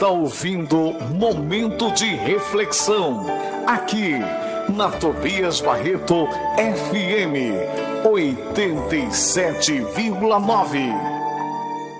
está ouvindo Momento de Reflexão, aqui na Tobias Barreto FM 87,9.